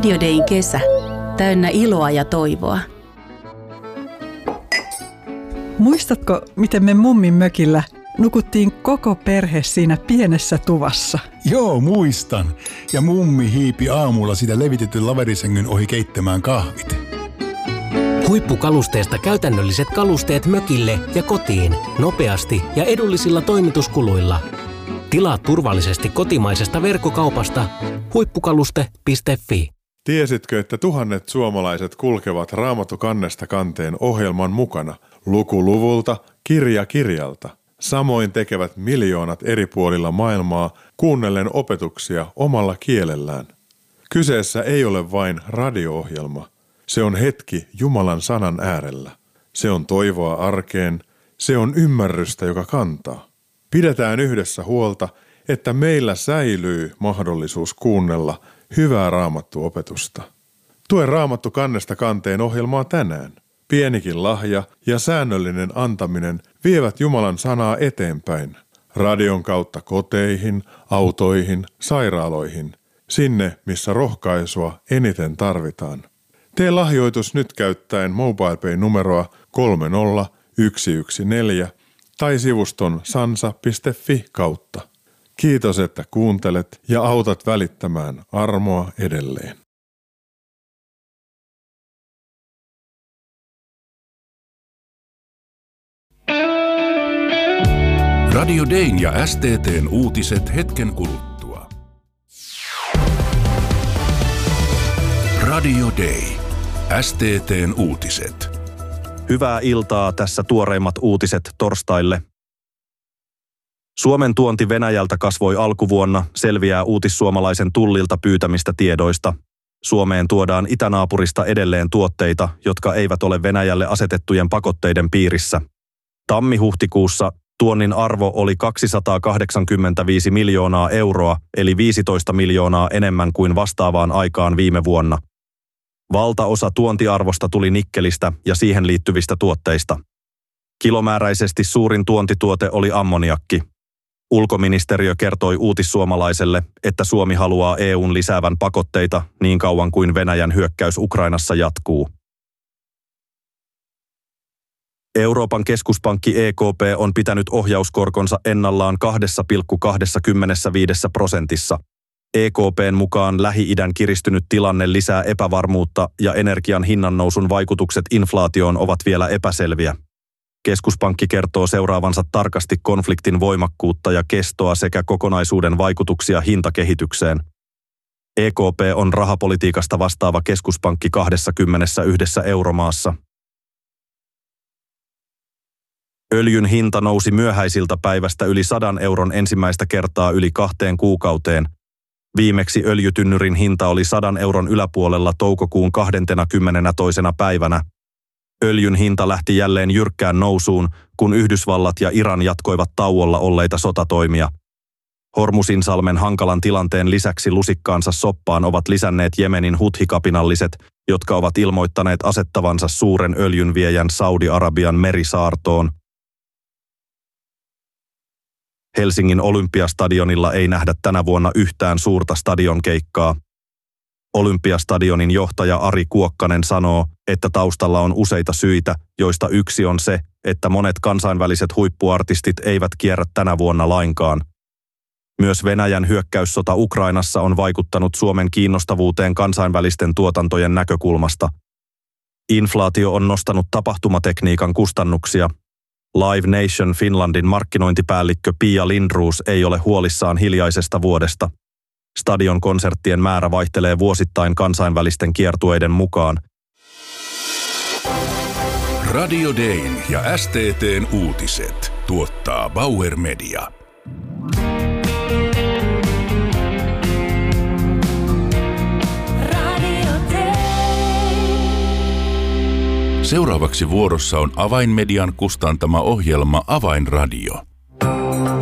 Radio Dayn kesä, täynnä iloa ja toivoa. Muistatko, miten me mummin mökillä nukuttiin koko perhe siinä pienessä tuvassa? Joo, muistan. Ja mummi hiipi aamulla sitä levitetyn laverisängyn ohi keittämään kahvit. Huippukalusteesta käytännölliset kalusteet mökille ja kotiin, nopeasti ja edullisilla toimituskuluilla. Tilaa turvallisesti kotimaisesta verkkokaupasta huippukaluste.fi. Tiesitkö, että tuhannet suomalaiset kulkevat Raamattu kannesta kanteen ohjelman mukana, luku luvulta, kirja kirjalta? Samoin tekevät miljoonat eri puolilla maailmaa kuunnellen opetuksia omalla kielellään. Kyseessä ei ole vain radio-ohjelma. Se on hetki Jumalan sanan äärellä. Se on toivoa arkeen. Se on ymmärrystä, joka kantaa. Pidetään yhdessä huolta, että meillä säilyy mahdollisuus kuunnella hyvää Raamattu-opetusta. Tue Raamattu kannesta kanteen ohjelmaa tänään. Pienikin lahja ja säännöllinen antaminen vievät Jumalan sanaa eteenpäin. Radion kautta koteihin, autoihin, sairaaloihin. Sinne, missä rohkaisua eniten tarvitaan. Tee lahjoitus nyt käyttäen MobilePay-numeroa 30114 tai sivuston sansa.fi kautta. Kiitos, että kuuntelet ja autat välittämään armoa edelleen. Radio Dayn ja STT:n uutiset hetken kuluttua. Radio Day. STT:n uutiset. Hyvää iltaa, tässä tuoreimmat uutiset torstaille. Suomen tuonti Venäjältä kasvoi alkuvuonna, selviää uutissuomalaisen Tullilta pyytämistä tiedoista. Suomeen tuodaan itänaapurista edelleen tuotteita, jotka eivät ole Venäjälle asetettujen pakotteiden piirissä. Tammi-huhtikuussa tuonnin arvo oli 285 miljoonaa euroa, eli 15 miljoonaa enemmän kuin vastaavaan aikaan viime vuonna. Valtaosa tuontiarvosta tuli nikkelistä ja siihen liittyvistä tuotteista. Kilomääräisesti suurin tuontituote oli ammoniakki. Ulkoministeriö kertoi uutissuomalaiselle, että Suomi haluaa EU:n lisäävän pakotteita niin kauan kuin Venäjän hyökkäys Ukrainassa jatkuu. Euroopan keskuspankki EKP on pitänyt ohjauskorkonsa ennallaan 2,25%. EKP:n mukaan Lähi-idän kiristynyt tilanne lisää epävarmuutta ja energian hinnannousun vaikutukset inflaatioon ovat vielä epäselviä. Keskuspankki kertoo seuraavansa tarkasti konfliktin voimakkuutta ja kestoa sekä kokonaisuuden vaikutuksia hintakehitykseen. EKP on rahapolitiikasta vastaava keskuspankki 21 euromaassa. Öljyn hinta nousi myöhäisiltä päivästä yli 100 euron ensimmäistä kertaa yli 2 kuukauteen. Viimeksi öljytynnyrin hinta oli 100 euron yläpuolella toukokuun 22. päivänä. Öljyn hinta lähti jälleen jyrkkään nousuun, kun Yhdysvallat ja Iran jatkoivat tauolla olleita sotatoimia. Hormusinsalmen hankalan tilanteen lisäksi lusikkaansa soppaan ovat lisänneet Jemenin huthi-kapinalliset, jotka ovat ilmoittaneet asettavansa suuren öljynviejän Saudi-Arabian merisaartoon. Helsingin Olympiastadionilla ei nähdä tänä vuonna yhtään suurta stadionkeikkaa. Olympiastadionin johtaja Ari Kuokkanen sanoo, että taustalla on useita syitä, joista yksi on se, että monet kansainväliset huippuartistit eivät kierrä tänä vuonna lainkaan. Myös Venäjän hyökkäyssota Ukrainassa on vaikuttanut Suomen kiinnostavuuteen kansainvälisten tuotantojen näkökulmasta. Inflaatio on nostanut tapahtumatekniikan kustannuksia. Live Nation Finlandin markkinointipäällikkö Pia Lindroos ei ole huolissaan hiljaisesta vuodesta. Stadion konserttien määrä vaihtelee vuosittain kansainvälisten kiertueiden mukaan. Radio Dayn ja STT:n uutiset tuottaa Bauer Media. Seuraavaksi vuorossa on Avainmedian kustantama ohjelma Avainradio.